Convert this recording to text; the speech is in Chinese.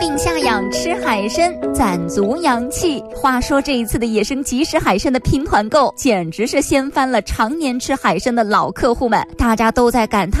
定下养吃海参，攒足阳气。话说这一次的野生即食海参的拼团购，简直是掀翻了常年吃海参的老客户们，大家都在感叹